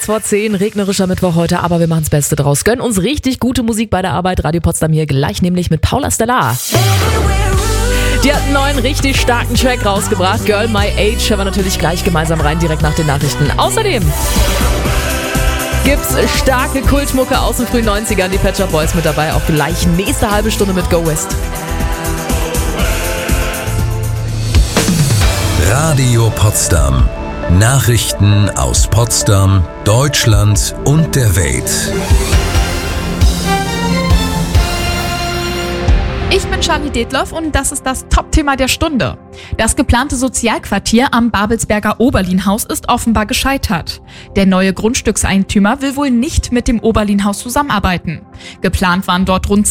Vor 10, regnerischer Mittwoch heute, aber wir machen das Beste draus. Gönnen uns richtig gute Musik bei der Arbeit. Radio Potsdam hier gleich nämlich mit Paula Stellar. Die hat einen neuen, richtig starken Track rausgebracht. Girl My Age, hören wir natürlich gleich gemeinsam rein, direkt nach den Nachrichten. Außerdem gibt's starke Kultmucke aus den frühen 90ern. Die Pet Shop Boys mit dabei, auch gleich nächste halbe Stunde mit Go West. Radio Potsdam. Nachrichten aus Potsdam, Deutschland und der Welt. Ich bin Charlie Detloff und das ist das Top-Thema der Stunde. Das geplante Sozialquartier am Babelsberger Oberlin-Haus ist offenbar gescheitert. Der neue Grundstückseigentümer will wohl nicht mit dem Oberlin-Haus zusammenarbeiten. Geplant waren dort rund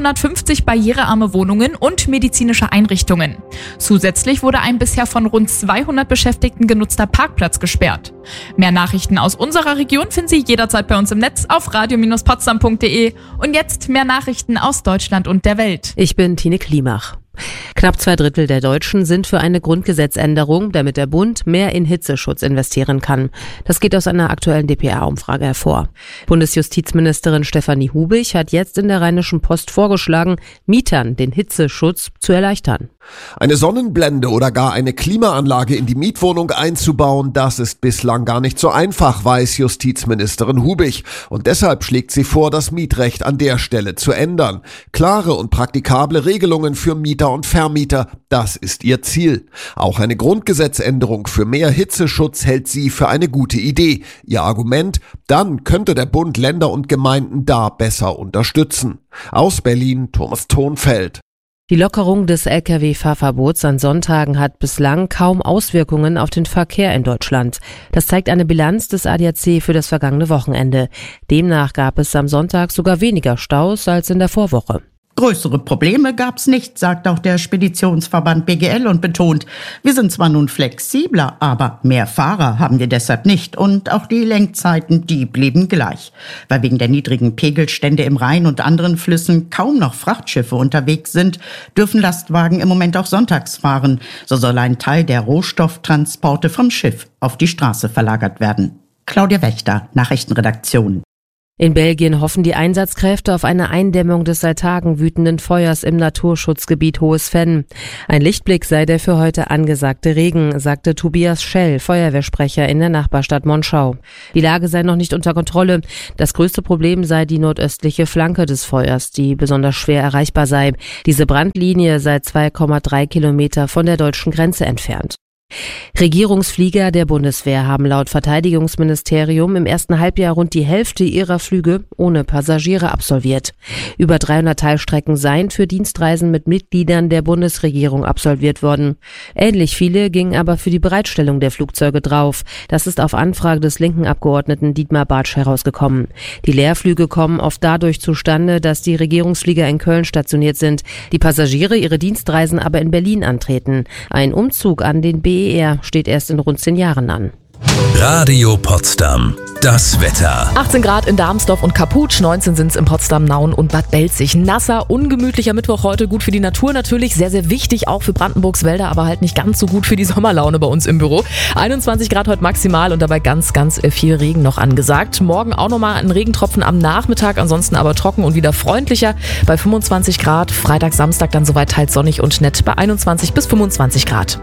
250 barrierearme Wohnungen und medizinische Einrichtungen. Zusätzlich wurde ein bisher von rund 200 Beschäftigten genutzter Parkplatz gesperrt. Mehr Nachrichten aus unserer Region finden Sie jederzeit bei uns im Netz auf radio-potsdam.de. Und jetzt mehr Nachrichten aus Deutschland und der Welt. Ich bin Tine Klimach. Knapp 2/3 der Deutschen sind für eine Grundgesetzänderung, damit der Bund mehr in Hitzeschutz investieren kann. Das geht aus einer aktuellen dpa-Umfrage hervor. Bundesjustizministerin Stefanie Hubig hat jetzt in der Rheinischen Post vorgeschlagen, Mietern den Hitzeschutz zu erleichtern. Eine Sonnenblende oder gar eine Klimaanlage in die Mietwohnung einzubauen, das ist bislang gar nicht so einfach, weiß Justizministerin Hubig. Und deshalb schlägt sie vor, das Mietrecht an der Stelle zu ändern. Klare und praktikable Regelungen für Mieter und Vermieter, das ist ihr Ziel. Auch eine Grundgesetzänderung für mehr Hitzeschutz hält sie für eine gute Idee. Ihr Argument, dann könnte der Bund Länder und Gemeinden da besser unterstützen. Aus Berlin, Thomas Thonfeld. Die Lockerung des Lkw-Fahrverbots an Sonntagen hat bislang kaum Auswirkungen auf den Verkehr in Deutschland. Das zeigt eine Bilanz des ADAC für das vergangene Wochenende. Demnach gab es am Sonntag sogar weniger Staus als in der Vorwoche. Größere Probleme gab's nicht, sagt auch der Speditionsverband BGL und betont, wir sind zwar nun flexibler, aber mehr Fahrer haben wir deshalb nicht und auch die Lenkzeiten, die blieben gleich. Weil wegen der niedrigen Pegelstände im Rhein und anderen Flüssen kaum noch Frachtschiffe unterwegs sind, dürfen Lastwagen im Moment auch sonntags fahren. So soll ein Teil der Rohstofftransporte vom Schiff auf die Straße verlagert werden. Claudia Wächter, Nachrichtenredaktion. In Belgien hoffen die Einsatzkräfte auf eine Eindämmung des seit Tagen wütenden Feuers im Naturschutzgebiet Hohes Venn. Ein Lichtblick sei der für heute angesagte Regen, sagte Tobias Schell, Feuerwehrsprecher in der Nachbarstadt Monschau. Die Lage sei noch nicht unter Kontrolle. Das größte Problem sei die nordöstliche Flanke des Feuers, die besonders schwer erreichbar sei. Diese Brandlinie sei 2,3 Kilometer von der deutschen Grenze entfernt. Regierungsflieger der Bundeswehr haben laut Verteidigungsministerium im ersten Halbjahr rund die Hälfte ihrer Flüge ohne Passagiere absolviert. Über 300 Teilstrecken seien für Dienstreisen mit Mitgliedern der Bundesregierung absolviert worden. Ähnlich viele gingen aber für die Bereitstellung der Flugzeuge drauf. Das ist auf Anfrage des linken Abgeordneten Dietmar Bartsch herausgekommen. Die Leerflüge kommen oft dadurch zustande, dass die Regierungsflieger in Köln stationiert sind, die Passagiere ihre Dienstreisen aber in Berlin antreten. Ein Umzug an den BER steht erst in rund 10 Jahren an. Radio Potsdam. Das Wetter. 18 Grad in Darmsdorf und Kaputsch, 19 sind es in Potsdam, Nauen und Bad Belzig. Nasser, ungemütlicher Mittwoch heute, gut für die Natur natürlich, sehr, sehr wichtig, auch für Brandenburgs Wälder, aber halt nicht ganz so gut für die Sommerlaune bei uns im Büro. 21 Grad heute maximal und dabei ganz, ganz viel Regen noch angesagt. Morgen auch nochmal ein Regentropfen am Nachmittag, ansonsten aber trocken und wieder freundlicher bei 25 Grad. Freitag, Samstag dann soweit teils sonnig und nett bei 21 bis 25 Grad.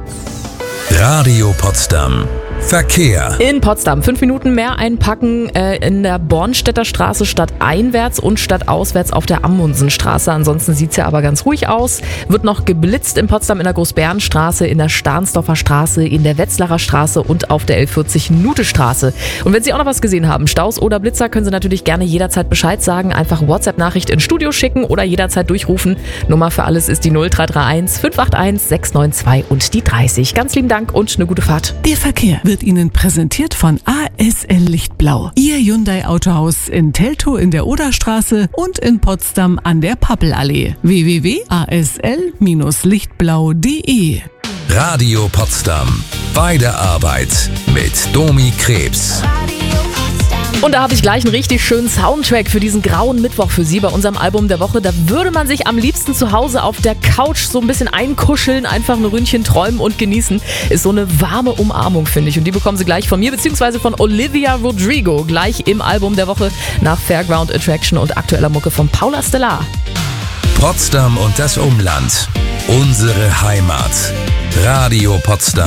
Radio Potsdam. Verkehr. In Potsdam 5 Minuten mehr einpacken in der Bornstedter Straße stadteinwärts und stadtauswärts auf der Amundsenstraße. Ansonsten sieht's ja aber ganz ruhig aus. Wird noch geblitzt in Potsdam in der Großbärenstraße, in der Stahnsdorfer Straße, in der Wetzlarer Straße und auf der L40-Nute-Straße. Und wenn Sie auch noch was gesehen haben, Staus oder Blitzer, können Sie natürlich gerne jederzeit Bescheid sagen. Einfach WhatsApp-Nachricht ins Studio schicken oder jederzeit durchrufen. Nummer für alles ist die 0331 581 692 und die 30. Ganz lieben Dank und eine gute Fahrt. Der Verkehr wird Ihnen präsentiert von ASL Lichtblau. Ihr Hyundai Autohaus in Teltow in der Oderstraße und in Potsdam an der Pappelallee. www.asl-lichtblau.de. Radio Potsdam. Bei der Arbeit mit Domi Krebs. Und da habe ich gleich einen richtig schönen Soundtrack für diesen grauen Mittwoch für Sie bei unserem Album der Woche. Da würde man sich am liebsten zu Hause auf der Couch so ein bisschen einkuscheln, einfach ein Ründchen träumen und genießen. Ist so eine warme Umarmung, finde ich. Und die bekommen Sie gleich von mir, beziehungsweise von Olivia Rodrigo, gleich im Album der Woche nach Fairground Attraction und aktueller Mucke von Paula Stellar. Potsdam und das Umland. Unsere Heimat. Radio Potsdam.